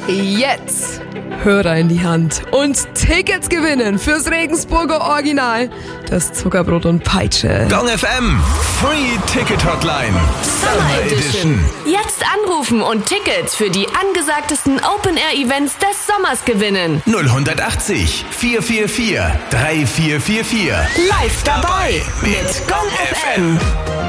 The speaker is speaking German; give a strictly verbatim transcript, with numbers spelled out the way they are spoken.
Jetzt Hörer in die Hand und Tickets gewinnen fürs Regensburger Original, das Zuckerbrot und Peitsche. Gong F M, Free Ticket Hotline, Summer Edition. Jetzt anrufen und Tickets für die angesagtesten Open-Air-Events des Sommers gewinnen. null achtzig, vier vier vier, drei vier vier vier. Live dabei mit Gong F M.